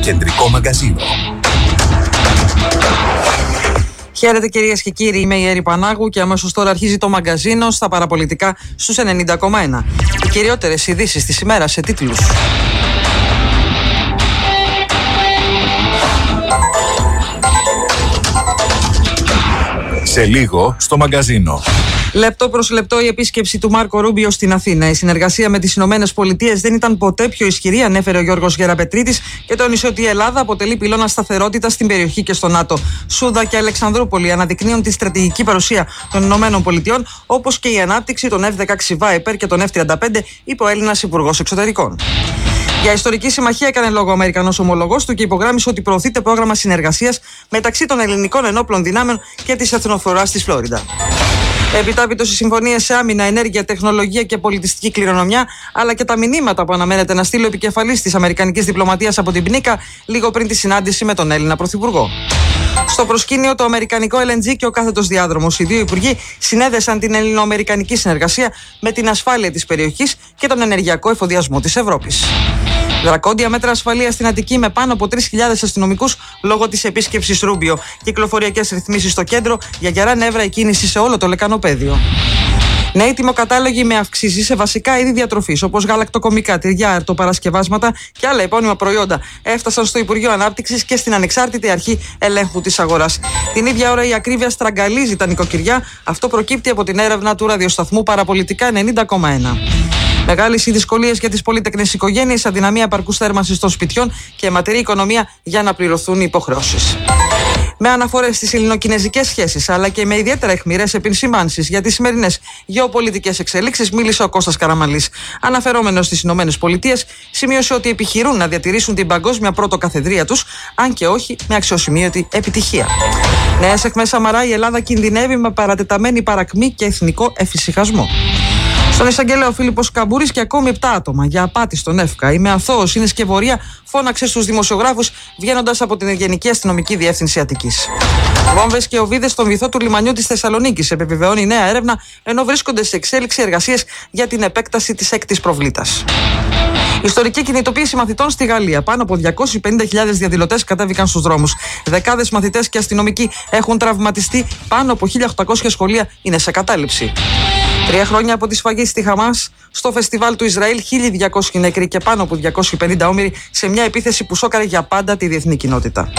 κεντρικό μαγκαζίνο. Χαίρετε κυρίες και κύριοι, είμαι η Έρη Πανάγου και αμέσως τώρα αρχίζει το μαγκαζίνο στα παραπολιτικά στους 90,1. Οι κυριότερες ειδήσεις της ημέρας σε τίτλους. Σε λίγο στο μαγκαζίνο. Λεπτό προς λεπτό η επίσκεψη του Μάρκο Ρούμπιο στην Αθήνα. Η συνεργασία με τις Ηνωμένες Πολιτείες δεν ήταν ποτέ πιο ισχυρή, ανέφερε ο Γιώργος Γεραπετρίτης και τόνισε ότι η Ελλάδα αποτελεί πυλώνα σταθερότητας στην περιοχή και στο ΝΑΤΟ. Σούδα και Αλεξανδρούπολη αναδεικνύουν τη στρατηγική παρουσία των Ηνωμένων Πολιτειών, όπως και η ανάπτυξη των F-16 Viper και των F-35, είπε ο Έλληνας Υπουργός Εξωτερικών. Για ιστορική συμμαχία έκανε λόγο ο Αμερικανός ομολογός του και υπογράμμισε ότι προωθείται πρόγραμμα συνεργασίας μεταξύ των ελληνικών ενόπλων δυνάμεων και της εθνοφοράς της Φλόριντα. Επιτάπητος οι συμφωνίες σε άμυνα, ενέργεια, τεχνολογία και πολιτιστική κληρονομιά, αλλά και τα μηνύματα που αναμένεται να στείλει ο επικεφαλής της Αμερικανικής Διπλωματίας από την Πνίκα λίγο πριν τη συνάντηση με τον Έλληνα Πρωθυπουργό. Στο προσκήνιο το αμερικανικό LNG και ο κάθετος διάδρομος. Οι δύο υπουργοί συνέδεσαν την ελληνοαμερικανική συνεργασία με την ασφάλεια της περιοχής και τον ενεργειακό εφοδιασμό της Ευρώπης. Δρακόντια μέτρα ασφαλείας στην Αττική με πάνω από 3.000 αστυνομικούς λόγω της επίσκεψης Ρούμπιο. Κυκλοφοριακές ρυθμίσεις στο κέντρο, για γερά νεύρα η κίνηση σε όλο το λεκανοπέδιο. Νέοι τιμοκατάλογοι με αυξήσεις σε βασικά είδη διατροφής, όπως γαλακτοκομικά, τυριά, αρτοπαρασκευάσματα και άλλα επώνυμα προϊόντα, έφτασαν στο Υπουργείο Ανάπτυξης και στην Ανεξάρτητη Αρχή Ελέγχου της Αγοράς. Την ίδια ώρα η ακρίβεια στραγγαλίζει τα νοικοκυριά. Αυτό προκύπτει από την έρευνα του ραδιοσταθμού Παραπολιτικά 90,1. Μεγάλες οι δυσκολίες για τις πολύτεκνες οικογένειες, αδυναμία επαρκούς θέρμανσης των σπιτιών και αιματηρή οικονομία για να πληρωθούν οι υποχρεώσεις. Με αναφορές στις ελληνοκινεζικές σχέσεις, αλλά και με ιδιαίτερα αιχμηρές επισημάνσεις για τις σημερινές γεωπολιτικές εξελίξεις, μίλησε ο Κώστας Καραμανλής. Αναφερόμενος στις Ηνωμένες Πολιτείες, σημείωσε ότι επιχειρούν να διατηρήσουν την παγκόσμια πρωτοκαθεδρία τους, αν και όχι με αξιοσημείωτη επιτυχία. Νέες αιχμές Σαμαρά, η Ελλάδα κινδυνεύει με παρατεταμένη παρακμή και εθνικό εφησυχασμό. Στον εισαγγελέα ο Φίλιππος Καμπούρης και ακόμη 7 άτομα για απάτη στον ΕΦΚΑ. Είμαι αθώος, είναι σκευωρία, φώναξε στους δημοσιογράφους βγαίνοντας από την Γενική Αστυνομική Διεύθυνση Αττικής. Βόμβες και οβίδες στον βυθό του λιμανιού της Θεσσαλονίκης, επιβεβαιώνει νέα έρευνα, ενώ βρίσκονται σε εξέλιξη εργασίες για την επέκταση της έκτης προβλήτας. Ιστορική κινητοποίηση μαθητών στη Γαλλία. Πάνω από 250.000 διαδηλωτές κατέβηκαν στους δρόμους. Δεκάδες μαθητές και αστυνομικοί έχουν τραυματιστεί. Πάνω από 1.800 σχολεία είναι σε κατάληψη. 3 χρόνια από τη σφαγή στη Χαμάς, στο φεστιβάλ του Ισραήλ, 1.200 νεκροί και πάνω από 250 όμηροι σε μια επίθεση που σόκαρε για πάντα τη διεθνή κοινότητα.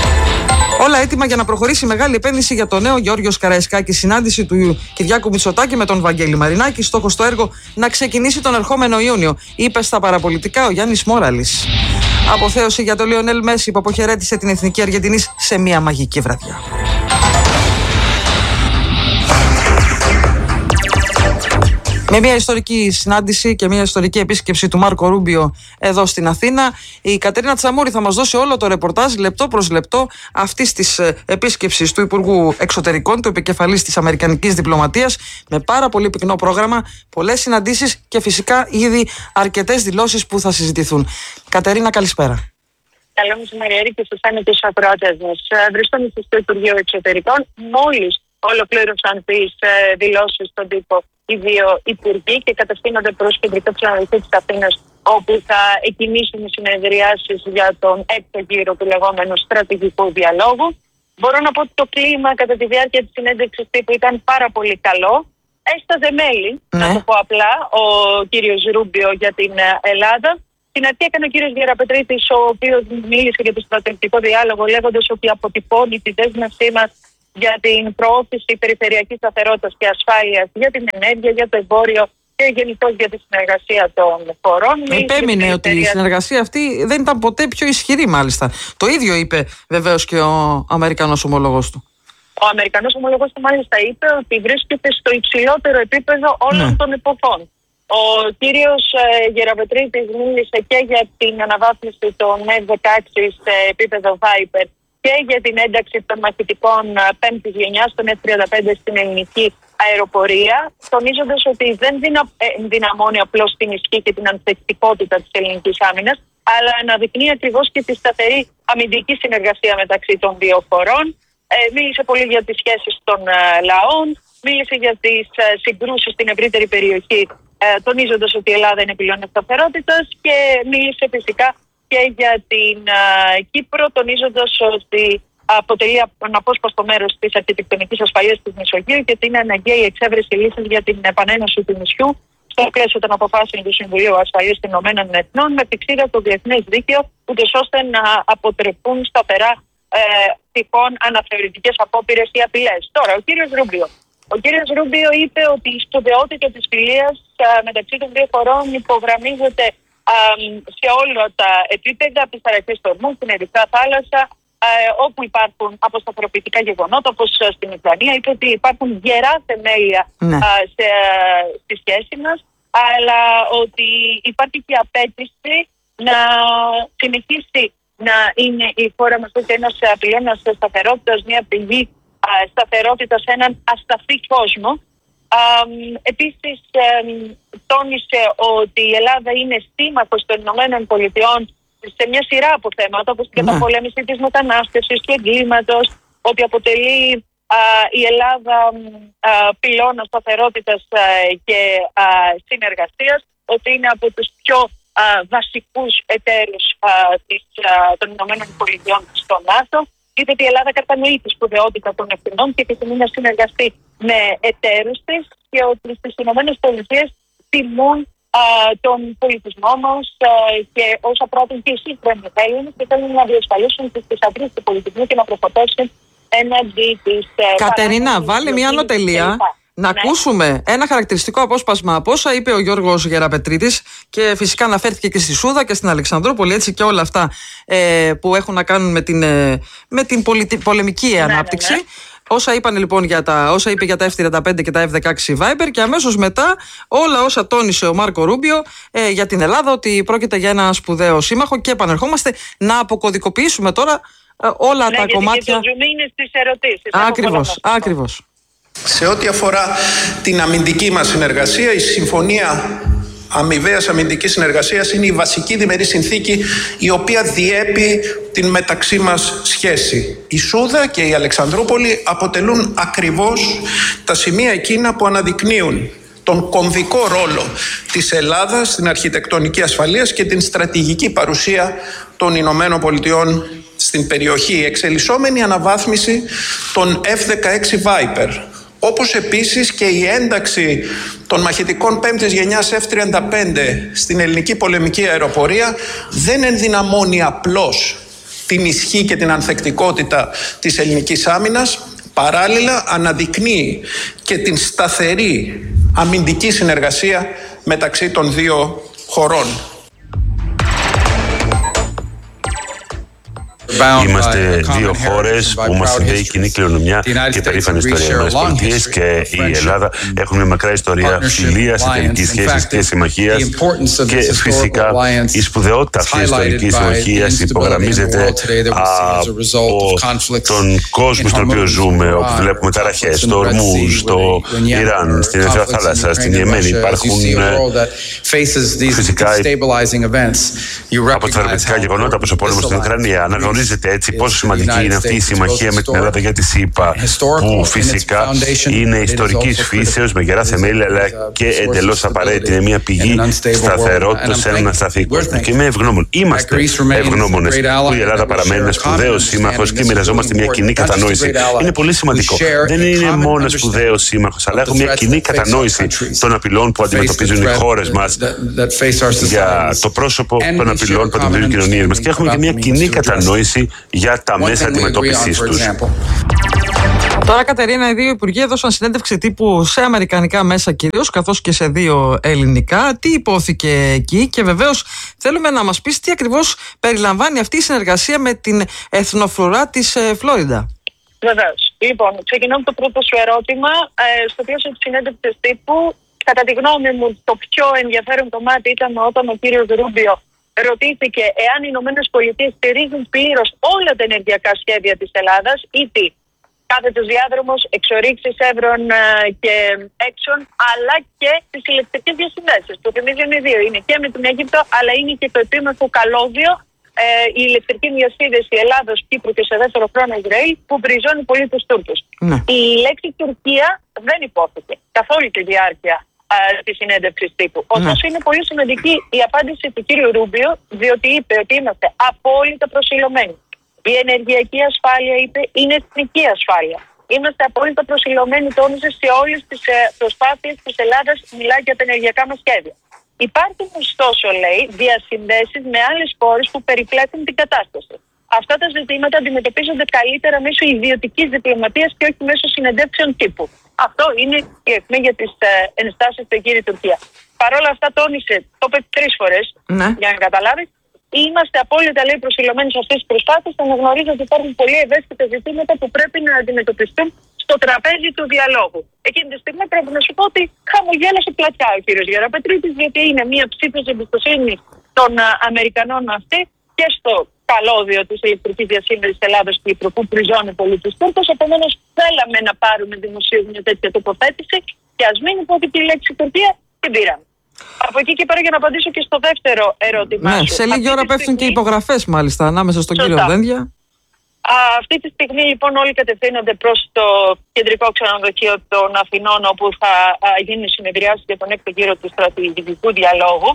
Όλα έτοιμα για να προχωρήσει μεγάλη επένδυση για το νέο Γεώργιος Καραϊσκάκη. Συνάντηση του Κυριάκου Μητσοτάκη με τον Βαγγέλη Μαρινάκη. Στόχος στο έργο να ξεκινήσει τον ερχόμενο Ιούνιο, είπε στα παραπολιτικά ο Γιάννης Μόραλης. Αποθέωση για τον Λιονέλ Μέση που αποχαιρέτησε την Εθνική Αργεντινής σε μια μαγική βραδιά. Με μια ιστορική συνάντηση και μια ιστορική επίσκεψη του Μάρκο Ρούμπιο εδώ στην Αθήνα, η Κατερίνα Τσαμούρη θα μας δώσει όλο το ρεπορτάζ λεπτό προς λεπτό αυτής της επίσκεψης του Υπουργού Εξωτερικών, του επικεφαλής της Αμερικανικής Διπλωματίας, με πάρα πολύ πυκνό πρόγραμμα, πολλές συναντήσεις και φυσικά ήδη αρκετές δηλώσεις που θα συζητηθούν. Κατερίνα, καλησπέρα. Καλό μεσημέρι και στους άνετους ακροατές μας. Βρισκόμαστε στο Υπουργείο Εξωτερικών. Μόλις ολοκλήρωσαν τις δηλώσεις στον τύπο οι δύο υπουργοί και κατευθύνονται προς κεντρικό ψηφοδέλτιο της Αθήνας, όπου θα εκκινήσουν οι συνεδριάσεις για τον έκτο γύρο του λεγόμενου στρατηγικού διαλόγου. Μπορώ να πω ότι το κλίμα κατά τη διάρκεια της συνέντευξης τύπου ήταν πάρα πολύ καλό. Έσταζε μέλη, να το πω απλά, ο κύριος Ρούμπιο για την Ελλάδα. Στην αρχή έκανε ο κύριος Γεραπετρίτης, ο οποίος μίλησε για το στρατηγικό διάλογο, λέγοντας ότι αποτυπώνει τη δέσμευσή μας για την προώθηση περιφερειακής σταθερότητας και ασφάλειας, για την ενέργεια, για το εμπόριο και γενικώς για τη συνεργασία των χωρών. Επέμεινε ότι η συνεργασία αυτή δεν ήταν ποτέ πιο ισχυρή, μάλιστα. Το ίδιο είπε βεβαίως και ο Αμερικανός ομόλογος του. Ο Αμερικανός ομόλογος του μάλιστα είπε ότι βρίσκεται στο υψηλότερο επίπεδο όλων των εποχών. Ο κύριος Γεραπετρίτης μίλησε και για την αναβάθμιση των F-16 σε επίπεδο Viper και για την ένταξη των μαχητικών 5ης γενιάς των F-35 στην ελληνική αεροπορία, τονίζοντας ότι δεν δυναμώνει απλώς την ισχύ και την ανθεκτικότητα της ελληνικής άμυνας, αλλά αναδεικνύει ακριβώς και τη σταθερή αμυντική συνεργασία μεταξύ των δύο χωρών. Μίλησε πολύ για τις σχέσεις των λαών, μίλησε για τις συγκρούσεις στην ευρύτερη περιοχή, τονίζοντας ότι η Ελλάδα είναι πυλώνα σταθερότητας, και μίλησε φυσικά και για την Κύπρο, τονίζοντας ότι αποτελεί αναπόσπαστο μέρος της αρχιτεκτονικής ασφαλείας της Μεσογείου και ότι είναι αναγκαία η εξέβρεση λύσης για την επανένωση του νησιού στο πλαίσιο των αποφάσεων του Συμβουλίου Ασφαλείας των Ηνωμένων Εθνών με πηξίδα το διεθνές δίκαιο, ούτως ώστε να αποτρεπούν σταθερά τυχόν αναθεωρητικές απόπειρες ή απειλές. Τώρα, ο κύριος Ρούμπιο είπε ότι η σπουδαιότητα της φιλίας μεταξύ των δύο χωρών υπογραμμίζεται σε όλα τα επίπεδα, από τις ταραχές του Ορμού, στην Ερυθρά Θάλασσα, όπου υπάρχουν αποσταθεροποιητικά γεγονότα, όπως στην Ουκρανία. Είπε ότι υπάρχουν γερά θεμέλια στη σχέση μας, αλλά ότι υπάρχει και απέτηση να συνεχίσει να είναι η χώρα μας ως ένας πυλώνας σταθερότητας, μια πηγή σταθερότητα σε έναν ασταθή κόσμο. Επίσης τόνισε ότι η Ελλάδα είναι σύμμαχος των Ηνωμένων Πολιτειών σε μια σειρά από θέματα, όπως η καταπολέμηση της μετανάστευσης, του εγκλήματος, ότι αποτελεί η Ελλάδα πυλώνα σταθερότητας και συνεργασίας, ότι είναι από τους πιο βασικούς εταίρους των Ηνωμένων Πολιτειών στο ΝΑΤΟ. Είπε ότι η Ελλάδα κατανοεί τη σπουδαιότητα των ευθυνών και επιθυμεί να συνεργαστεί με εταίρους της και ότι στις Ηνωμένες Πολιτείες τιμούν τον πολιτισμό μας και όσα πράττουν και οι σύγχρονοι Έλληνες και θέλουν να διασφαλίσουν τις θησαυρίες του πολιτισμού και να προχωρήσουν έναντι της. Κατερίνα, βάλε μια ανωτελεία. Να ακούσουμε ένα χαρακτηριστικό απόσπασμα από όσα είπε ο Γιώργος Γεραπετρίτης και φυσικά αναφέρθηκε και στη Σούδα και στην Αλεξανδρούπολη, έτσι, και όλα αυτά που έχουν να κάνουν με την πολεμική ανάπτυξη. Όσα είπαν λοιπόν όσα είπε για τα F-35 και τα F-16 Viper, και αμέσως μετά όλα όσα τόνισε ο Μάρκο Ρούμπιο για την Ελλάδα, ότι πρόκειται για ένα σπουδαίο σύμμαχο. Και επανερχόμαστε να αποκωδικοποιήσουμε τώρα όλα τα κομμάτια. Και το zoom είναι στις ερωτήσεις. Ακριβώς. Σε ό,τι αφορά την αμυντική μας συνεργασία, η Συμφωνία Αμοιβαίας Αμυντικής Συνεργασίας είναι η βασική διμερή συνθήκη η οποία διέπει την μεταξύ μας σχέση. Η Σούδα και η Αλεξανδρούπολη αποτελούν ακριβώς τα σημεία εκείνα που αναδεικνύουν τον κομβικό ρόλο της Ελλάδας στην αρχιτεκτονική ασφαλείας και την στρατηγική παρουσία των Ηνωμένων Πολιτειών στην περιοχή. Η εξελισσόμενη αναβάθμιση των F-16 Viper, όπως επίσης και η ένταξη των μαχητικών πέμπτης γενιάς F-35 στην ελληνική πολεμική αεροπορία δεν ενδυναμώνει απλώς την ισχύ και την ανθεκτικότητα της ελληνικής άμυνας, παράλληλα αναδεικνύει και την σταθερή αμυντική συνεργασία μεταξύ των δύο χωρών. Είμαστε δύο χώρες που μας συνδέει κοινή κληρονομιά και περήφανη ιστορία. Οι ΗΠΑ και η Ελλάδα έχουν μια μακρά ιστορία φιλίας, εταιρικής σχέσης και συμμαχίας, και φυσικά η σπουδαιότητα αυτής της ιστορικής συμμαχίας υπογραμμίζεται από τον κόσμο στον οποίο ζούμε, όπου βλέπουμε ταραχές στο Ορμούζ, στο Ιράν, στην Ερυθρά Θάλασσα, στην Ιεμένη. Υπάρχουν φυσικά αποτελεσματικά γεγονότα όπως ο πόλεμος στην Ουκρανία. Αναγνωρίζεται έτσι πόσο σημαντική είναι αυτή η συμμαχία με την Ελλάδα για τη ΣΥΠΑ, που φυσικά είναι ιστορικής φύσεως, με γερά θεμέλια, αλλά και εντελώς απαραίτητη. Είναι μια πηγή σταθερότητας σε έναν ασταθή κόσμο. Και είμαι ευγνώμων. Είμαστε ευγνώμονες που η Ελλάδα παραμένει ένας σπουδαίος σύμμαχος και μοιραζόμαστε μια κοινή κατανόηση. Είναι πολύ σημαντικό. Δεν είναι μόνο σπουδαίος σύμμαχος, αλλά έχουμε μια κοινή κατανόηση των απειλών που αντιμετωπίζουν οι χώρες μας, για το πρόσωπο των απειλών που αντιμετωπίζουν οι κοινωνίες μας, και έχουμε και μια κοινή κατανόηση για τα μέσα αντιμετώπισης τους. Τώρα, Κατερίνα, οι δύο υπουργοί έδωσαν συνέντευξη τύπου σε αμερικανικά μέσα κυρίως, καθώς και σε δύο ελληνικά. Τι υπόθηκε εκεί, και βεβαίως θέλουμε να μας πεις τι ακριβώς περιλαμβάνει αυτή η συνεργασία με την εθνοφρουρά της Φλόριντα. Βεβαίως. Λοιπόν, ξεκινώ από το πρώτο σου ερώτημα. Στο πλαίσιο της συνέντευξης τύπου, κατά τη γνώμη μου, το πιο ενδιαφέρον κομμάτι ήταν όταν ο κύριος Ρούμπιο ρωτήθηκε εάν οι Ηνωμένες Πολιτείες στηρίζουν πλήρως όλα τα ενεργειακά σχέδια της Ελλάδας, είτε κάθετος διάδρομος, εξορίξεις εύρων και έξων, αλλά και τις ηλεκτρικές διασυνδέσεις. Το θυμίζουν οι δύο. Είναι και με την Αίγυπτο, αλλά είναι και το επίμαχο καλώδιο, η ηλεκτρική διασύνδεση Ελλάδος-Κύπρου και σε δεύτερο χρόνο Ισραήλ, που μπριζώνει πολύ τους Τούρκους. Η λέξη Τουρκία δεν υπόθηκε καθ' όλη τη διάρκεια τη συνέντευξη τύπου. Ωστόσο, είναι πολύ σημαντική η απάντηση του κύριου Ρούμπιο, διότι είπε ότι είμαστε απόλυτα προσιλωμένοι. Η ενεργειακή ασφάλεια, είπε, είναι εθνική ασφάλεια. Είμαστε απόλυτα προσιλωμένοι, τόνιζε, σε όλες τις προσπάθειες της Ελλάδας, μιλάει για τα ενεργειακά μας σχέδια. Υπάρχουν, ωστόσο, λέει, διασυνδέσεις με άλλες χώρες που περιπλέκουν την κατάσταση. Αυτά τα ζητήματα αντιμετωπίζονται καλύτερα μέσω ιδιωτικής διπλωματίας και όχι μέσω συνεντεύξεων τύπου. Αυτό είναι η αιχμή για τις ενστάσεις του κύριου Τουρκία. Παρ' όλα αυτά, τόνισε, το είπε 3 φορές, για να καταλάβει. Είμαστε απόλυτα, λέει, προσιλωμένοι σε αυτές τις προσπάθειες. Αναγνωρίζω ότι υπάρχουν πολύ ευαίσθητα ζητήματα που πρέπει να αντιμετωπιστούν στο τραπέζι του διαλόγου. Εκείνη τη στιγμή πρέπει να σου πω ότι χαμογέλασε πλατιά ο κύριος Γεραπετρίτης, γιατί είναι μια ψήφος εμπιστοσύνη των Αμερικανών αυτή και στο καλώδιο της ηλεκτρικής διασύνδεσης της Ελλάδας και Υπουργού Πριζώνη πολίτης Τούρκος. Επομένως, θέλαμε να πάρουμε δημοσίως μια τέτοια τοποθέτηση και ας μην υπόθηκε η λέξη Τουρκία, την πήραμε. Από εκεί και πέρα, για να απαντήσω και στο δεύτερο ερώτημά σου. Σε λίγη ώρα πέφτουν και υπογραφές, μάλιστα, ανάμεσα στον κύριο Δένδια. Αυτή τη στιγμή, λοιπόν, όλοι κατευθύνονται προς το κεντρικό ξενοδοχείο των Αθηνών, όπου θα γίνει συνεδριάση για τον 6ο γύρο του στρατηγικού διαλόγου.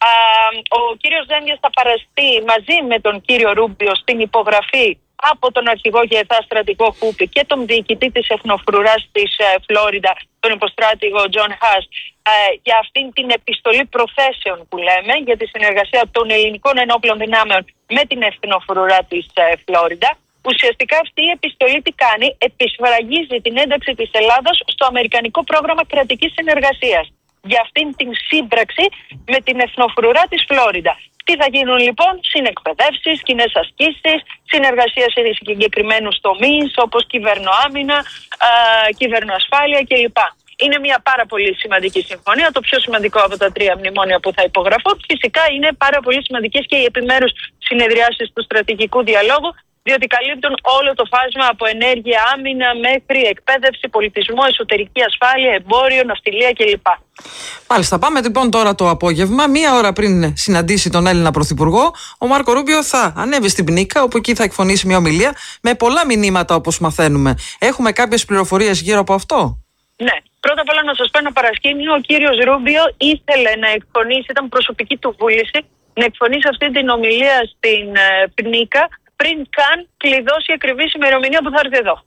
Ο κύριος Δένδιας θα παραστεί μαζί με τον κύριο Ρούμπιο στην υπογραφή από τον αρχηγό ΓΕΘΑ στρατηγό Κούπη και τον διοικητή της Εθνοφρουράς της Φλόριντα, τον υποστράτηγο Τζον Χάς, για αυτήν την επιστολή προθέσεων που λέμε για τη συνεργασία των ελληνικών ενόπλων δυνάμεων με την Εθνοφρουρά της Φλόριντα. Ουσιαστικά αυτή η επιστολή τι κάνει? Επισφραγίζει την ένταξη της Ελλάδας στο αμερικανικό πρόγραμμα κρατικής συνεργασίας για αυτήν την σύμπραξη με την Εθνοφρουρά της Φλόριντα. Τι θα γίνουν, λοιπόν? Συνεκπαιδεύσεις, κοινές ασκήσεις, συνεργασία σε συγκεκριμένους τομείς όπως κυβερνοάμυνα, κυβερνοασφάλεια κλπ. Είναι μια πάρα πολύ σημαντική συμφωνία, το πιο σημαντικό από τα 3 μνημόνια που θα υπογραφούν. Φυσικά είναι πάρα πολύ σημαντικές και οι επιμέρους συνεδριάσεις του στρατηγικού διαλόγου, διότι καλύπτουν όλο το φάσμα από ενέργεια, άμυνα μέχρι εκπαίδευση, πολιτισμό, εσωτερική ασφάλεια, εμπόριο, ναυτιλία κλπ. Μάλιστα, πάμε λοιπόν τώρα το απόγευμα. 1 ώρα πριν συναντήσει τον Έλληνα Πρωθυπουργό, ο Μάρκο Ρούμπιο θα ανέβει στην Πνίκα, όπου εκεί θα εκφωνήσει μια ομιλία με πολλά μηνύματα, όπως μαθαίνουμε. Έχουμε κάποιες πληροφορίες γύρω από αυτό? Ναι. Πρώτα απ' όλα να σας πω ένα παρασκήνιο. Ο κύριος Ρούμπιο ήθελε να εκφωνήσει, ήταν προσωπική του βούληση, να εκφωνήσει αυτή την ομιλία στην Πνίκα πριν καν κλειδώσει ακριβής ημερομηνία που θα έρθει εδώ.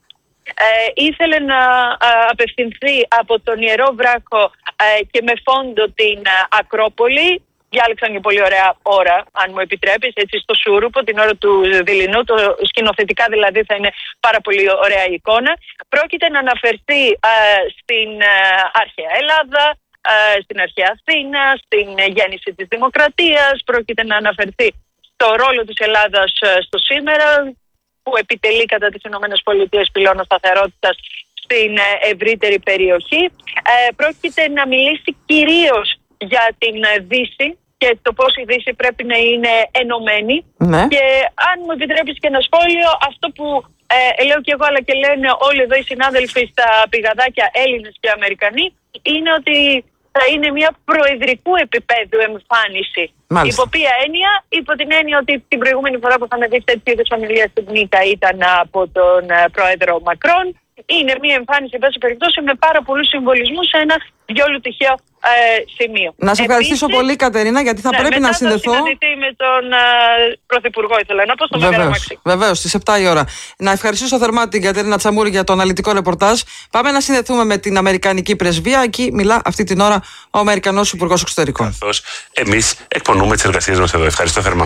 Ήθελε να απευθυνθεί από τον Ιερό Βράχο και με φόντο την Ακρόπολη. Διάλεξαν και πολύ ωραία ώρα, αν μου επιτρέπεις, έτσι στο Σούρουπο, την ώρα του δειλινού. Το σκηνοθετικά δηλαδή θα είναι πάρα πολύ ωραία η εικόνα. Πρόκειται να αναφερθεί στην αρχαία Ελλάδα, στην αρχαία Αθήνα, στην γέννηση της δημοκρατίας. Πρόκειται να αναφερθεί στο ρόλο της Ελλάδας στο σήμερα, που επιτελεί κατά τις ΗΠΑ πυλώνα σταθερότητας στην ευρύτερη περιοχή. Πρόκειται να μιλήσει κυρίως για την Δύση και το πώς η Δύση πρέπει να είναι ενωμένη. Ναι. Και αν μου επιτρέπεις και ένα σχόλιο, αυτό που λέω και εγώ αλλά και λένε όλοι εδώ οι συνάδελφοι στα πηγαδάκια, Έλληνες και Αμερικανοί, είναι ότι θα είναι μια προεδρικού επίπεδου εμφάνιση. Μάλιστα. Υπό ποια έννοια? Υπό την έννοια ότι την προηγούμενη φορά που είχαμε δει τέτοιου είδους ομιλία στην Πνίκα ήταν από τον πρόεδρο Μακρόν. Είναι μια εμφάνιση, εν πάση περιπτώσει, με πάρα πολλούς συμβολισμούς σε ένα διόλου τυχαίο σημείο. Να σε ευχαριστήσω πολύ, Κατερίνα, γιατί θα πρέπει να συνδεθώ. Θα συναντηθεί με τον Πρωθυπουργό, ήθελα να πω, στο Μεγαλομαξί. Βεβαίως, στις 7 η ώρα. Να ευχαριστήσω θερμά την Κατερίνα Τσαμούρη για το αναλυτικό ρεπορτάζ. Πάμε να συνδεθούμε με την Αμερικανική Πρεσβεία. Εκεί μιλά αυτή την ώρα ο Αμερικανός Υπουργός Εξωτερικών. Καθώς εμείς εκπονούμε τις εργασίες μας εδώ. Ευχαριστώ θερμά.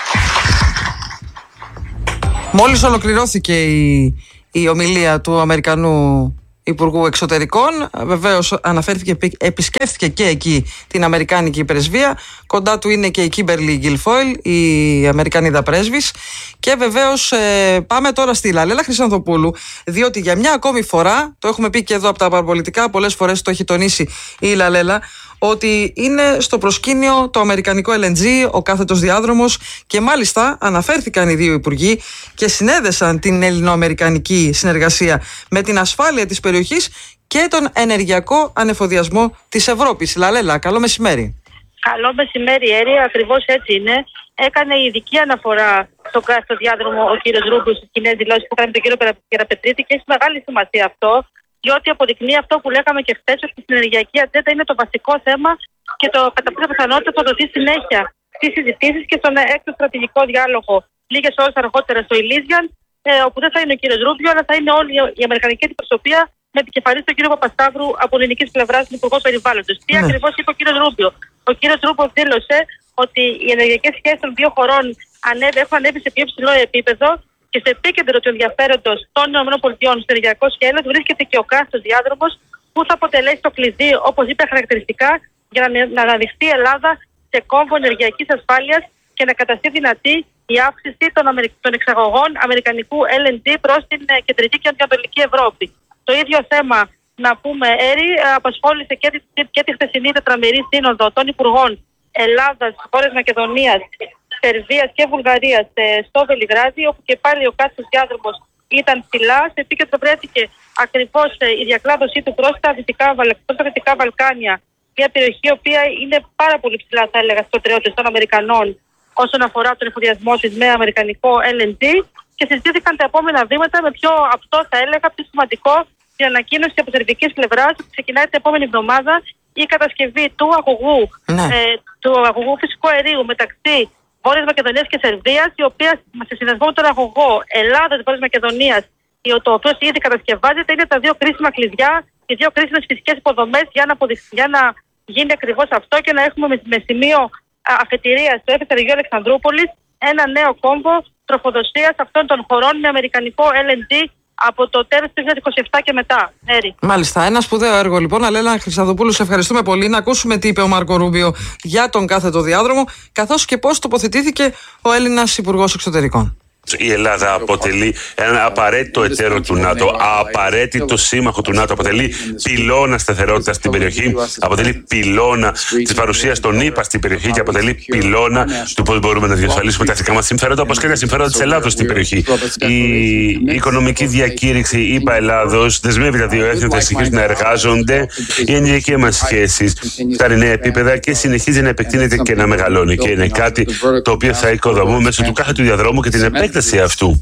Μόλις ολοκληρώθηκε η ομιλία του Αμερικανού Υπουργού Εξωτερικών, βεβαίως αναφέρθηκε, επισκέφθηκε και εκεί την Αμερικάνικη Πρεσβεία. Κοντά του είναι και η Κίμπερλι Γκιλφόιλ, η Αμερικανίδα πρέσβης. Και βεβαίως πάμε τώρα στη Λαλέλα Χρυσανθοπούλου, διότι για μια ακόμη φορά, το έχουμε πει και εδώ από τα παραπολιτικά, πολλές φορές το έχει τονίσει η Λαλέλα, ότι είναι στο προσκήνιο το αμερικανικό LNG, ο κάθετος διάδρομος, και μάλιστα αναφέρθηκαν οι δύο υπουργοί και συνέδεσαν την ελληνοαμερικανική συνεργασία με την ασφάλεια της περιοχής και τον ενεργειακό ανεφοδιασμό της Ευρώπης. Λαλέλα, καλό μεσημέρι. Καλό μεσημέρι, Έρη, ακριβώς έτσι είναι. Έκανε ειδική αναφορά στο κάθετο διάδρομο ο κύριος Ρούμπιος στις κοινές δηλώσεις που έκανε τον κύριο Γεραπετρίτη και έχει μεγάλη σημασία αυτό, διότι αποδεικνύει αυτό που λέγαμε και χθες, ότι στην ενεργειακή ατζέντα είναι το βασικό θέμα και το κατά πάσα πιθανότητα θα δοθεί συνέχεια στις συζητήσεις και στον έκτο στρατηγικό διάλογο λίγες ώρες αργότερα στο Ηλίζιαν, όπου δεν θα είναι ο κύριος Ρούμπιο, αλλά θα είναι όλη η αμερικανική αντιπροσωπεία με επικεφαλής τον κύριο Παπασταύρου από ελληνικής πλευράς, τον Υπουργό Περιβάλλοντος. Τι ακριβώς είπε ο κύριος Ρούμπιο? Ο κύριος Ρούμπιο δήλωσε ότι οι ενεργειακές σχέσεις των δύο χωρών έχουν ανέβει σε πιο υψηλό επίπεδο και στο επίκεντρο του ενδιαφέροντος των ΗΠΑ στο ενεργειακό σκέλος βρίσκεται και ο κάστος διάδρομος, που θα αποτελέσει το κλειδί, όπως είπε χαρακτηριστικά, για να αναδειχθεί η Ελλάδα σε κόμβο ενεργειακής ασφάλειας και να καταστεί δυνατή η αύξηση των εξαγωγών αμερικανικού LNG προς την κεντρική και ανατολική Ευρώπη. Το ίδιο θέμα, να πούμε, Έρη, απασχόλησε και τη χθεσινή τετραμερή σύνοδο των Υπουργών Ελλάδας, χώρες Μακεδονίας, Σερβίας και Βουλγαρίας στο Βελιγράδι, όπου και πάλι ο κάστος διάδρομος ήταν ψηλά. Σε επίκεντρο βρέθηκε ακριβώς η διακλάδωσή του προς τα Δυτικά Βαλκάνια, μια περιοχή η οποία είναι πάρα πολύ ψηλά, θα έλεγα, στις προτεραιότητες των Αμερικανών όσον αφορά τον εφοδιασμό της με αμερικανικό LNG, και συζητήθηκαν τα επόμενα βήματα με πιο απτό, θα έλεγα, πιο σημαντικό, την ανακοίνωση από σερβικής πλευράς ότι ξεκινάει την επόμενη εβδομάδα η κατασκευή του αγωγού φυσικού αερίου μεταξύ Βόρειας Μακεδονίας και Σερβίας, η οποία σε συνδυασμό με τον αγωγό Ελλάδας-Βόρειας Μακεδονίας, το οποίο ήδη κατασκευάζεται, είναι τα δύο κρίσιμα κλειδιά, οι δύο κρίσιμες φυσικές υποδομές για να γίνει ακριβώς αυτό και να έχουμε με σημείο αφετηρίας στο F-Στρατηγείο Αλεξανδρούπολης ένα νέο κόμβο τροφοδοσίας αυτών των χωρών με αμερικανικό LNG από το τέλος του 2027 και μετά. Μάλιστα. Ένα σπουδαίο έργο λοιπόν. Αλένα Χρυσαδοπούλου, σε ευχαριστούμε πολύ. Να ακούσουμε τι είπε ο Μάρκο Ρούμπιο για τον κάθετο διάδρομο, καθώς και πώς τοποθετήθηκε ο Έλληνας Υπουργός Εξωτερικών. Η Ελλάδα αποτελεί ένα απαραίτητο εταίρο του ΝΑΤΟ, απαραίτητο σύμμαχο του ΝΑΤΟ, αποτελεί πυλώνα σταθερότητας στην περιοχή, αποτελεί πυλώνα της παρουσίας των ΗΠΑ στην περιοχή και αποτελεί πυλώνα του πώς μπορούμε να διασφαλίσουμε τα εθνικά μας συμφέροντα, όπως και τα συμφέροντα της Ελλάδος στην περιοχή. Η οικονομική διακήρυξη ΙΠΑ-Ελλάδος δεσμεύει τα δύο έθνη να συνεχίσουν να εργάζονται. Η ενεργειακή μας σχέση φτάνει νέα επίπεδα και συνεχίζει να επεκτείνεται και να μεγαλώνει. Και είναι κάτι το οποίο θα οικοδομούμε μέσω του κάθε του διαδρόμου και την επέκταση αυτού.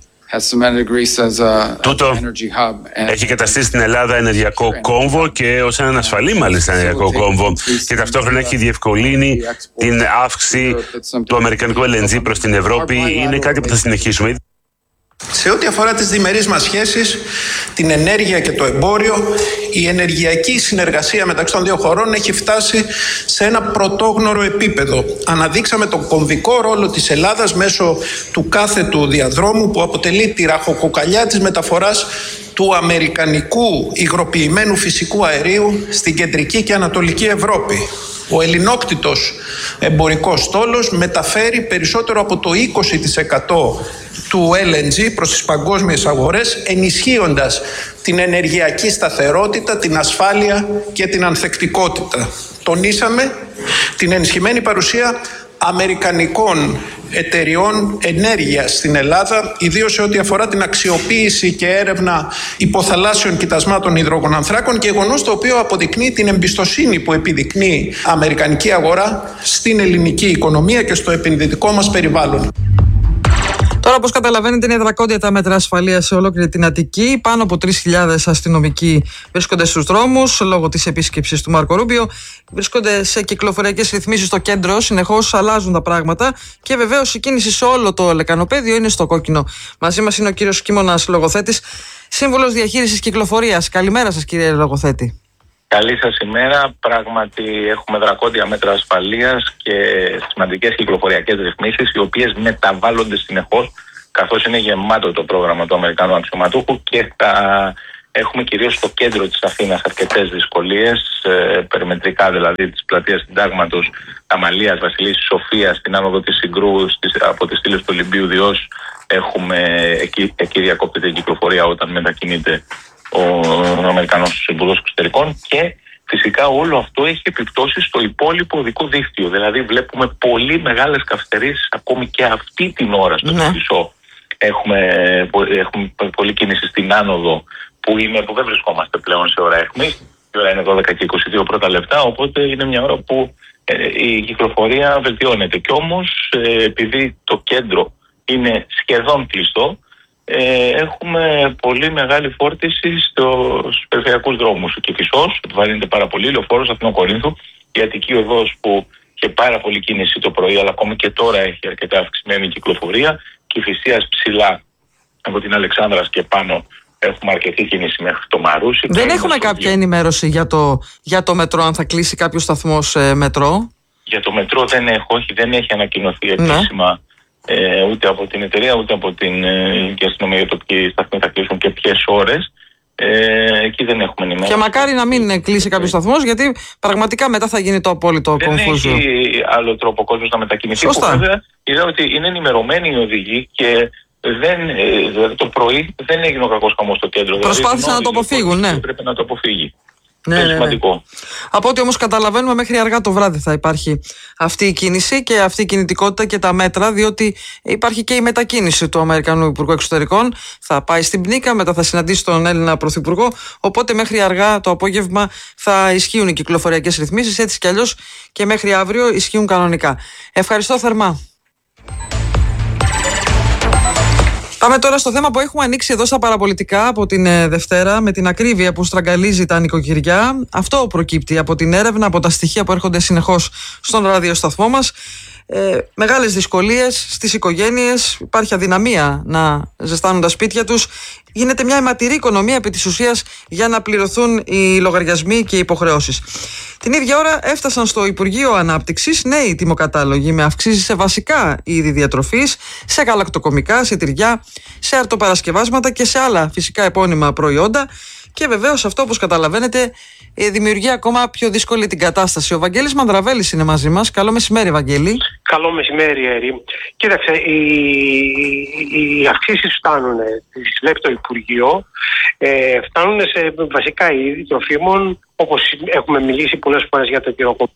Τούτο έχει καταστήσει την Ελλάδα ενεργειακό κόμβο και ως έναν ασφαλή μάλιστα ενεργειακό κόμβο, και ταυτόχρονα έχει διευκολύνει την αύξηση του αμερικανικού LNG προς την Ευρώπη. Είναι κάτι που θα συνεχίσουμε. Σε ό,τι αφορά τις διμερείς μας σχέσεις, την ενέργεια και το εμπόριο, η ενεργειακή συνεργασία μεταξύ των δύο χωρών έχει φτάσει σε ένα πρωτόγνωρο επίπεδο. Αναδείξαμε τον κομβικό ρόλο της Ελλάδας μέσω του κάθετου διαδρόμου, που αποτελεί τη ραχοκοκαλιά της μεταφοράς του αμερικανικού υγροποιημένου φυσικού αερίου στην κεντρική και ανατολική Ευρώπη. Ο ελληνόκτητος εμπορικός στόλος μεταφέρει περισσότερο από το 20% του LNG προς τις παγκόσμιες αγορές, ενισχύοντας την ενεργειακή σταθερότητα, την ασφάλεια και την ανθεκτικότητα. Τονίσαμε την ενισχυμένη παρουσία αμερικανικών εταιριών ενέργειας στην Ελλάδα, ιδίως σε ό,τι αφορά την αξιοποίηση και έρευνα υποθαλάσσιων κοιτασμάτων υδρογονανθράκων, γεγονός το οποίο αποδεικνύει την εμπιστοσύνη που επιδεικνύει η αμερικανική αγορά στην ελληνική οικονομία και στο επενδυτικό μας περιβάλλον. Τώρα, όπως καταλαβαίνετε, είναι δρακόντια τα μέτρα ασφαλείας σε ολόκληρη την Αττική. Πάνω από 3.000 αστυνομικοί βρίσκονται στους δρόμους λόγω της επίσκεψης του Μάρκο Ρούμπιο. Βρίσκονται σε κυκλοφοριακές ρυθμίσεις στο κέντρο. Συνεχώς αλλάζουν τα πράγματα. Και βεβαίως η κίνηση σε όλο το λεκανοπέδιο είναι στο κόκκινο. Μαζί μας είναι ο κύριος Κίμωνας Λογοθέτης, σύμβουλος διαχείρισης κυκλοφορίας. Καλημέρα σας, κύριε Λογοθέτη. Καλή σας ημέρα. Πράγματι έχουμε δρακόντια μέτρα ασφαλείας και σημαντικές κυκλοφοριακές ρυθμίσεις, οι οποίες μεταβάλλονται συνεχώς, καθώς είναι γεμάτο το πρόγραμμα του Αμερικανού αξιωματούχου και έχουμε κυρίως στο κέντρο της Αθήνας αρκετές δυσκολίες, περιμετρικά δηλαδή της πλατείας Συντάγματος, Αμαλίας, Βασιλής, Σοφίας, στην άνοδο της Συγκρού, από τις στήλες του Ολυμπίου Διός, εκεί διακόπτεται η κυκλοφορία όταν μετακινείται ο Αμερικανός Υπουργός Εξωτερικών, και φυσικά όλο αυτό έχει επιπτώσεις στο υπόλοιπο οδικό δίκτυο. Δηλαδή βλέπουμε πολύ μεγάλες καθυστερήσεις ακόμη και αυτή την ώρα στο Κυφισό. Έχουμε πολλή κίνηση στην άνοδο που δεν βρισκόμαστε πλέον σε ώρα αιχμής. Η ώρα είναι 12 και 22 πρώτα λεπτά, οπότε είναι μια ώρα που η κυκλοφορία βελτιώνεται. Κι όμως επειδή το κέντρο είναι σχεδόν κλειστό, έχουμε πολύ μεγάλη φόρτιση στους περιφερειακούς δρόμους. Και Κηφισός επιβαρύνεται πάρα πολύ, Λεωφόρος Αθηνών Κορίνθου, η Αττική Οδός που είχε πάρα πολύ κίνηση το πρωί, αλλά ακόμα και τώρα έχει αρκετά αυξημένη κυκλοφορία. Κηφισίας ψηλά από την Αλεξάνδρας και πάνω έχουμε αρκετή κίνηση μέχρι το Μαρούσι. Δεν έχουμε κάποια ενημέρωση για το μετρό, αν θα κλείσει κάποιος σταθμός μετρό? Για το μετρό δεν έχει ανακοινωθεί επίσημα ούτε από την εταιρεία ούτε από την αστυνομία για το ποιοι σταθμοί θα κλείσουν και ποιες ώρες. Εκεί δεν έχουμε ενημέρωση. Και μακάρι να μην κλείσει κάποιος σταθμός, γιατί πραγματικά μετά θα γίνει το απόλυτο κομφούζιο. Δεν έχει άλλο τρόπο ο κόσμος να μετακινηθεί. Σωστά. Που βέβαια είδα ότι είναι ενημερωμένοι οι οδηγοί και δηλαδή το πρωί δεν έγινε ο κακός χαμός στο κέντρο. Προσπάθησαν να το αποφύγουν, ναι. Πρέπει να το αποφύγει. Ναι, είναι σημαντικό. Από ό,τι όμως καταλαβαίνουμε, μέχρι αργά το βράδυ θα υπάρχει αυτή η κίνηση και αυτή η κινητικότητα και τα μέτρα, διότι υπάρχει και η μετακίνηση του Αμερικανού Υπουργού Εξωτερικών. Θα πάει στην Πνίκα, μετά θα συναντήσει τον Έλληνα Πρωθυπουργό. Οπότε μέχρι αργά το απόγευμα θα ισχύουν οι κυκλοφοριακές ρυθμίσεις. Έτσι κι αλλιώς και μέχρι αύριο ισχύουν κανονικά. Ευχαριστώ θερμά. Πάμε τώρα στο θέμα που έχουμε ανοίξει εδώ στα παραπολιτικά από την Δευτέρα, με την ακρίβεια που στραγγαλίζει τα νοικοκυριά. Αυτό προκύπτει από την έρευνα, από τα στοιχεία που έρχονται συνεχώς στον ραδιοσταθμό μας. Μεγάλες δυσκολίες στις οικογένειες, υπάρχει αδυναμία να ζεστάνουν τα σπίτια τους. Γίνεται μια αιματηρή οικονομία επί της ουσίας για να πληρωθούν οι λογαριασμοί και οι υποχρεώσεις. Την ίδια ώρα έφτασαν στο Υπουργείο Ανάπτυξης νέοι τιμοκατάλογοι με αυξήσεις σε βασικά είδη διατροφής, σε γαλακτοκομικά, σε τυριά, σε αρτοπαρασκευάσματα και σε άλλα φυσικά επώνυμα προϊόντα. Και βεβαίως αυτό, όπως καταλαβαίνετε, δημιουργεί ακόμα πιο δύσκολη την κατάσταση. Ο Βαγγέλης Μανδραβέλης είναι μαζί μας. Καλό μεσημέρι, Βαγγέλη. Καλό μεσημέρι, Έρη. Κοίταξε, οι αυξήσεις φτάνουν, τις βλέπει το Υπουργείο, φτάνουν σε βασικά είδη τροφίμων, όπως έχουμε μιλήσει πολλές φορές για το τυροκομικό.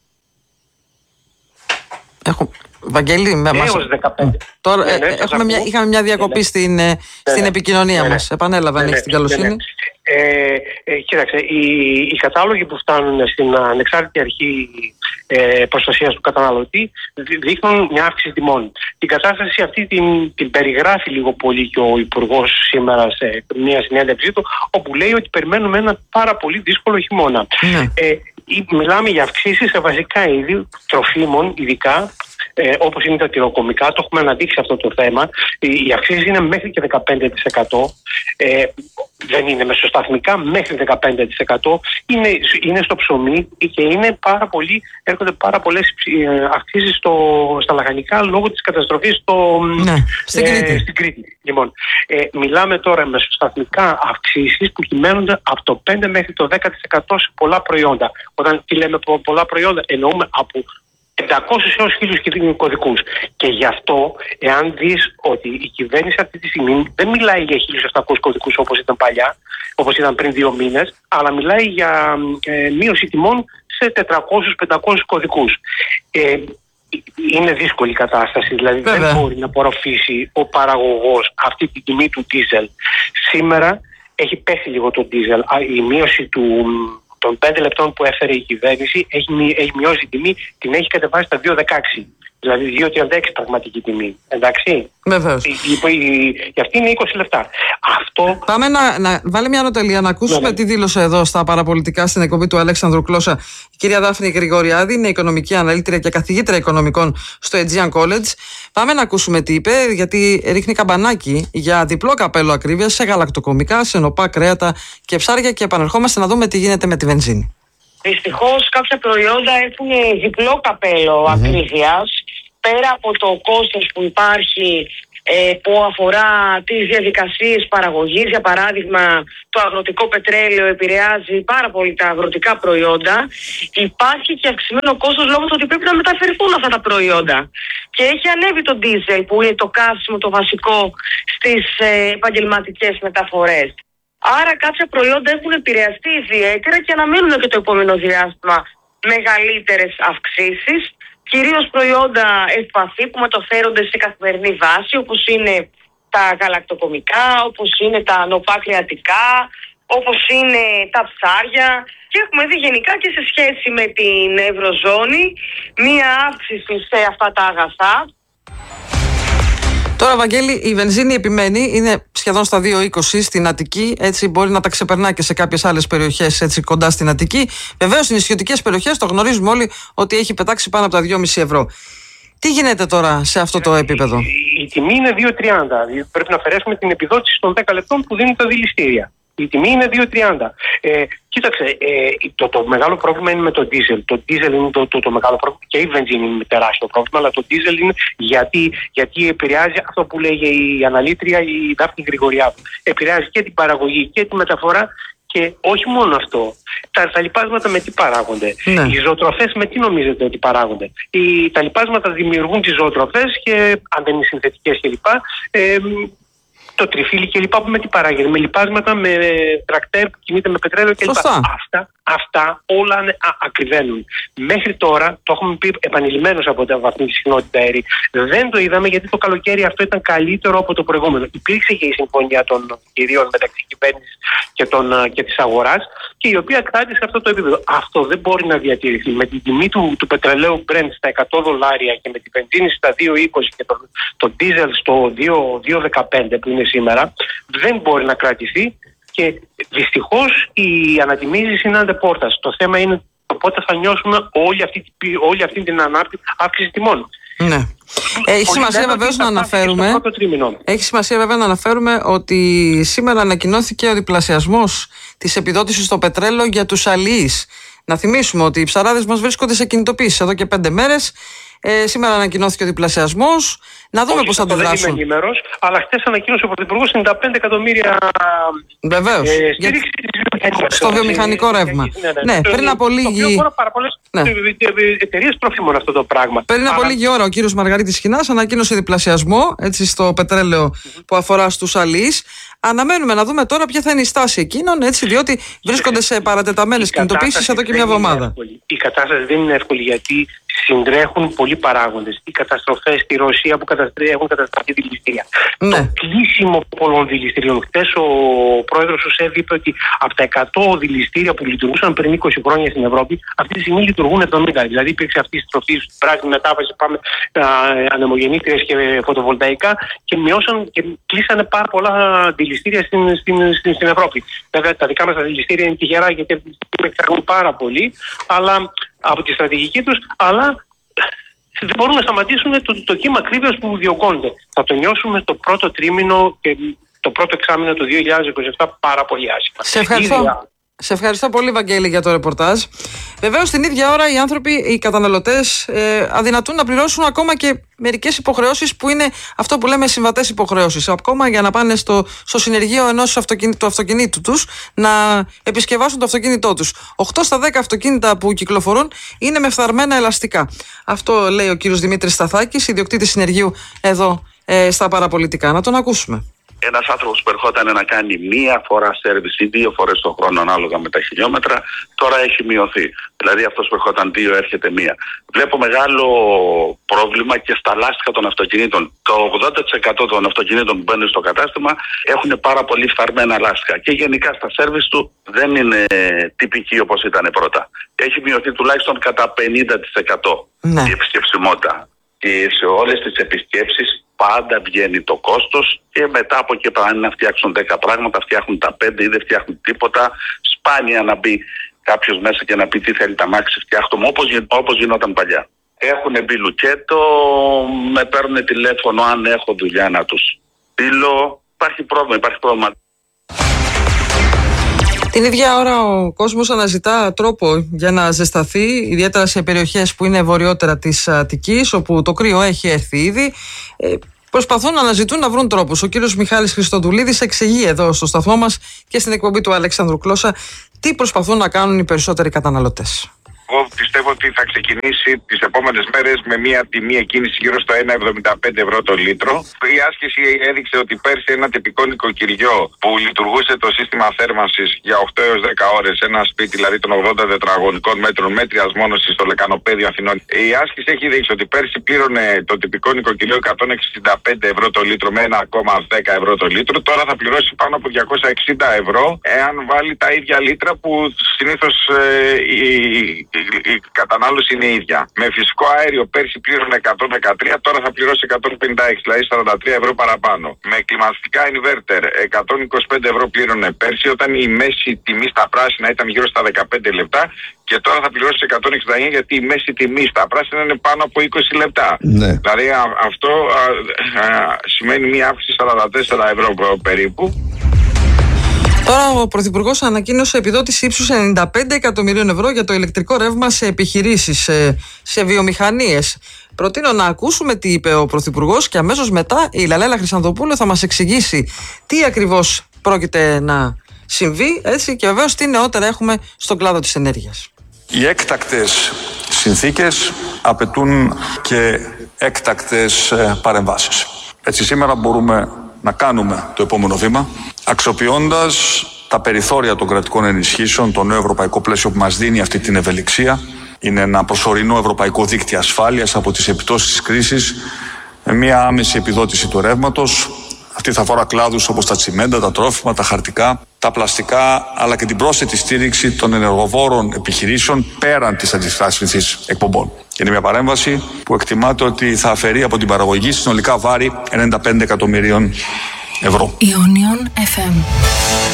Βαγγέλη, έως 15. Τώρα είχαμε μια διακοπή στην επικοινωνία μας. Επανέλαβα, αν έχεις την καλοσύνη. Κοίταξε, οι κατάλογοι που φτάνουν στην Ανεξάρτητη Αρχή Προστασίας του Καταναλωτή δείχνουν μια αύξηση τιμών. Την κατάσταση αυτή την περιγράφει λίγο πολύ και ο Υπουργός σήμερα σε μια συνέντευξή του, όπου λέει ότι περιμένουμε ένα πάρα πολύ δύσκολο χειμώνα. Μιλάμε για αυξήσεις σε βασικά είδη τροφίμων, ειδικά όπως είναι τα τυροκομικά, το έχουμε αναδείξει αυτό το θέμα. Οι αυξήσεις είναι μέχρι και 15%. Δεν είναι μεσοσταθμικά, μέχρι 15%. Είναι στο ψωμί και έρχονται πάρα πολλές αυξήσεις στα λαχανικά λόγω της καταστροφής στην Κρήτη. Λοιπόν, μιλάμε τώρα μεσοσταθμικά αυξήσεις που κυμαίνονται από το 5 μέχρι το 10% σε πολλά προϊόντα. Όταν λέμε πολλά προϊόντα, εννοούμε από 500 έως 1.000 κωδικούς. Και γι' αυτό, εάν δεις ότι η κυβέρνηση αυτή τη στιγμή δεν μιλάει για 1.700 κωδικούς όπως ήταν παλιά, όπως ήταν πριν 2 μήνες, αλλά μιλάει για μείωση τιμών σε 400-500 κωδικούς. Είναι δύσκολη η κατάσταση, δηλαδή δεν μπορεί να απορροφήσει ο παραγωγός αυτή τη τιμή του ντίζελ. Σήμερα έχει πέσει λίγο το ντίζελ. Η μείωση των 5 λεπτών που έφερε η κυβέρνηση έχει μειώσει την τιμή, την έχει κατεβάσει στα 2,16. Δηλαδή 2,36 πραγματική τιμή. Εντάξει. Βεβαίως. Και αυτή είναι 20 λεπτά. Αυτό... Πάμε να βάλει μια ανωτελεία, να ακούσουμε τι δήλωσε εδώ στα παραπολιτικά στην εκπομπή του Αλέξανδρου Κλώσσα η κυρία Δάφνη Γρηγοριάδη, είναι οικονομική αναλύτρια και καθηγήτρια οικονομικών στο Aegean College. Πάμε να ακούσουμε τι είπε, γιατί ρίχνει καμπανάκι για διπλό καπέλο ακρίβειας σε γαλακτοκομικά, σε νοπά κρέατα και ψάρια, και επανερχόμαστε να δούμε τι γίνεται με τη βενζίνη. Δυστυχώς κάποια προϊόντα έχουν διπλό καπέλο ακρίβειας, πέρα από το κόστος που υπάρχει που αφορά τις διαδικασίες παραγωγής. Για παράδειγμα, το αγροτικό πετρέλαιο επηρεάζει πάρα πολύ τα αγροτικά προϊόντα. Υπάρχει και αυξημένο κόστος λόγω του ότι πρέπει να μεταφερθούν αυτά τα προϊόντα. Και έχει ανέβει το ντίζελ, που είναι το καύσιμο το βασικό στις επαγγελματικές μεταφορές. Άρα κάποια προϊόντα έχουν επηρεαστεί ιδιαίτερα και αναμένουν και το επόμενο διάστημα μεγαλύτερες αυξήσεις. Κυρίως προϊόντα ευπαθή που μεταφέρονται σε καθημερινή βάση, όπως είναι τα γαλακτοκομικά, όπως είναι τα νοπά κρεατικά, όπως είναι τα ψάρια. Και έχουμε δει γενικά και σε σχέση με την Ευρωζώνη μία αύξηση σε αυτά τα αγαθά. Τώρα, Βαγγέλη, η βενζίνη επιμένει, είναι σχεδόν στα 2,20 στην Αττική. Έτσι μπορεί να τα ξεπερνά και σε κάποιες άλλες περιοχές έτσι κοντά στην Αττική. Βεβαίως στις νησιωτικές περιοχές το γνωρίζουμε όλοι ότι έχει πετάξει πάνω από τα 2,5 ευρώ. Τι γίνεται τώρα σε αυτό το επίπεδο? Η τιμή είναι 2,30. Πρέπει να αφαιρέσουμε την επιδότηση των 10 λεπτών που δίνουν τα δηληστήρια. Η τιμή είναι 2,30. Κοίταξε, το μεγάλο πρόβλημα είναι με το ντίζελ. Το ντίζελ είναι το μεγάλο πρόβλημα και η βενζίνη είναι τεράστιο πρόβλημα, αλλά το ντίζελ είναι γιατί επηρεάζει αυτό που λέγει η αναλήτρια η Δάφνη Γρηγοριάδου. Επηρεάζει και την παραγωγή και τη μεταφορά. Και όχι μόνο αυτό, τα λιπάσματα με τι παράγονται, ναι. Οι ζωοτροφές με τι νομίζετε ότι παράγονται. Τα λιπάσματα δημιουργούν τις ζωοτροφές και αν δεν είναι συνθετικές κλπ. Το τριφύλι κλπ. Που με τι παράγεται, με λιπάσματα, με τρακτέρ που κινείται με πετρέλαιο κλπ. Αυτά όλα ακριβένουν. Μέχρι τώρα, το έχουμε πει επανειλημμένως από τα βαθμή συχνότητα αέρη, δεν το είδαμε γιατί το καλοκαίρι αυτό ήταν καλύτερο από το προηγούμενο. Υπήρξε και η συμφωνία των κυρίων μεταξύ κυβέρνησης και της αγοράς και η οποία κράτησε αυτό το επίπεδο. Αυτό δεν μπορεί να διατηρηθεί. Με την τιμή του πετρελαίου Brent στα $100 και με την βενζίνη στα 2,20 και το ντίζελ στο 2,15 που είναι σήμερα, δεν μπορεί να κρατηθεί. Και δυστυχώς οι ανατιμήσεις είναι αντεπόρτας. Το θέμα είναι πότε θα νιώσουμε όλη αυτή την αύξηση τιμών. Ναι. Έχει σημασία βεβαίως να αναφέρουμε ότι σήμερα ανακοινώθηκε ο διπλασιασμός της επιδότησης στο πετρέλαιο για τους αλληλείς. Να θυμίσουμε ότι οι ψαράδες μας βρίσκονται σε κινητοποίηση εδώ και 5 μέρες. Σήμερα ανακοινώθηκε ο διπλασιασμός. Να δούμε πώς θα αντιδράσουν. Δεν είμαι ενήμερος, αλλά χτες ανακοίνωσε ο Πρωθυπουργός 95 εκατομμύρια στήριξη στο βιομηχανικό ρεύμα. Ναι, πριν από λίγη. Πάρα πολλές εταιρείες τροφίμων αυτό το πράγμα. Πριν από λίγη ώρα ο κύριος Μαργαρίτης Χινάς ανακοίνωσε διπλασιασμό έτσι, στο πετρέλαιο που αφορά στους αλληλείς. Αναμένουμε να δούμε τώρα ποια θα είναι η στάση εκείνων, έτσι, διότι βρίσκονται σε παρατεταμένες κινητοποίησεις εδώ και μια εβδομάδα. Η κατάσταση δεν είναι εύκολη γιατί συντρέχουν πολλοί παράγοντες. Οι καταστροφές στη Ρωσία που έχουν καταστραφεί δηληστήρια. Ναι. Το κλείσιμο πολλών δηληστηρίων. Χθες ο πρόεδρος του ΣΕΒ είπε ότι από τα 100 δηληστήρια που λειτουργούσαν πριν 20 χρόνια στην Ευρώπη, αυτή τη στιγμή λειτουργούν 70. Δηλαδή υπήρξε αυτή η στροφή στην πράσινη μετάβαση, πάμε ανεμογεννήτριες και φωτοβολταϊκά και μειώσαν και κλείσανε πάρα πολλά δηληστήρια στην Ευρώπη. Βέβαια τα δικά μας τα δηληστήρια είναι τυχερά γιατί εξαρτούν πάρα πολύ, αλλά από τη στρατηγική τους, αλλά δεν μπορούν να σταματήσουν το κύμα ακρίβειας που διωγγώνεται. Θα το νιώσουμε το πρώτο τρίμηνο και το πρώτο εξάμηνο του 2027 πάρα πολύ άσχημα. Σε ευχαριστώ. Σε ευχαριστώ πολύ, Βαγγέλη, για το ρεπορτάζ. Βεβαίως, την ίδια ώρα οι άνθρωποι, οι καταναλωτές, αδυνατούν να πληρώσουν ακόμα και μερικές υποχρεώσεις που είναι αυτό που λέμε συμβατές υποχρεώσεις. Ακόμα για να πάνε στο συνεργείο ενός του αυτοκινήτου τους να επισκευάσουν το αυτοκίνητό τους. 8 στα 10 αυτοκίνητα που κυκλοφορούν είναι με φθαρμένα ελαστικά. Αυτό λέει ο κύριος Δημήτρης Σταθάκης, ιδιοκτήτης συνεργείου εδώ στα Παραπολιτικά. Να τον ακούσουμε. Ένας άνθρωπος που ερχόταν να κάνει μία φορά σέρβις ή 2 φορές το χρόνο ανάλογα με τα χιλιόμετρα, τώρα έχει μειωθεί. Δηλαδή αυτός που ερχόταν 2 έρχεται 1. Βλέπω μεγάλο πρόβλημα και στα λάστιχα των αυτοκινήτων. Το 80% των αυτοκινήτων που μπαίνουν στο κατάστημα έχουν πάρα πολύ φθαρμένα λάστιχα. Και γενικά στα σέρβις του δεν είναι τυπική όπως ήταν πρώτα. Έχει μειωθεί τουλάχιστον κατά 50% η επισκεψιμότητα. Και σε όλες τις επισκέψεις πάντα βγαίνει το κόστος και μετά από εκεί πάνε να φτιάξουν 10 πράγματα, φτιάχνουν τα 5 ή δεν φτιάχνουν τίποτα. Σπάνια να μπει κάποιος μέσα και να πει τι θέλει τα μάξι, φτιάχνουμε όπως γινόταν παλιά. Έχουν μπει λουκέτο, με παίρνουν τηλέφωνο αν έχω δουλειά να τους στείλω. Υπάρχει πρόβλημα. Την ίδια ώρα ο κόσμος αναζητά τρόπο για να ζεσταθεί, ιδιαίτερα σε περιοχές που είναι βορειότερα της Αττικής, όπου το κρύο έχει έρθει ήδη. Προσπαθούν να αναζητούν να βρουν τρόπους. Ο κύριος Μιχάλης Χριστοδουλίδης εξηγεί εδώ στο σταθμό μας και στην εκπομπή του Αλέξανδρου Κλώσσα τι προσπαθούν να κάνουν οι περισσότεροι καταναλωτές. Εγώ πιστεύω ότι θα ξεκινήσει τις επόμενες μέρες με μια τιμή εκκίνηση γύρω στο 1,75 ευρώ το λίτρο. Η άσκηση έδειξε ότι πέρσι ένα τυπικό νοικοκυριό που λειτουργούσε το σύστημα θέρμανσης για 8 έως 10 ώρες, ένα σπίτι δηλαδή των 80 τετραγωνικών μέτρων μέτριας μόνωσης στο Λεκανοπέδιο Αθηνών. Η άσκηση έχει δείξει ότι πέρσι πλήρωνε το τυπικό νοικοκυριό 165 ευρώ το λίτρο με 1,10 ευρώ το λίτρο. Τώρα θα πληρώσει πάνω από 260 ευρώ εάν βάλει τα ίδια λίτρα που συνήθως η κατανάλωση είναι ίδια. Με φυσικό αέριο πέρσι πλήρωνε 113, τώρα θα πληρώσει 156, δηλαδή 43 ευρώ παραπάνω. Με κλιματιστικά inverter 125 ευρώ πλήρωνε πέρσι, όταν η μέση τιμή στα πράσινα ήταν γύρω στα 15 λεπτά. Και τώρα θα πληρώσει 169 γιατί η μέση τιμή στα πράσινα είναι πάνω από 20 λεπτά. Ναι. Δηλαδή αυτό σημαίνει μια αύξηση 44 ευρώ περίπου. Τώρα ο Πρωθυπουργός ανακοίνωσε επιδότηση ύψους 95 εκατομμυρίων ευρώ για το ηλεκτρικό ρεύμα σε επιχειρήσεις, σε βιομηχανίες. Προτείνω να ακούσουμε τι είπε ο Πρωθυπουργός και αμέσως μετά η Λαλέλα Χρυσανθοπούλου θα μας εξηγήσει τι ακριβώς πρόκειται να συμβεί, έτσι, και βεβαίως τι νεότερα έχουμε στον κλάδο της ενέργειας. Οι έκτακτες συνθήκες απαιτούν και έκτακτες παρεμβάσεις. Έτσι σήμερα μπορούμε να κάνουμε το επόμενο βήμα, αξιοποιώντας τα περιθώρια των κρατικών ενισχύσεων, το νέο ευρωπαϊκό πλαίσιο που μας δίνει αυτή την ευελιξία. Είναι ένα προσωρινό ευρωπαϊκό δίκτυο ασφάλειας από τις επιπτώσεις της κρίσης, με μια άμεση επιδότηση του ρεύματος. Αυτή θα αφορά κλάδους όπως τα τσιμέντα, τα τρόφιμα, τα χαρτικά, τα πλαστικά, αλλά και την πρόσθετη στήριξη των ενεργοβόρων επιχειρήσεων πέραν της αντιστάσιμης εκπομπών. Είναι μια παρέμβαση που εκτιμάται ότι θα αφαιρεί από την παραγωγή συνολικά βάρη 95 εκατομμυρίων ευρώ. Ionion FM.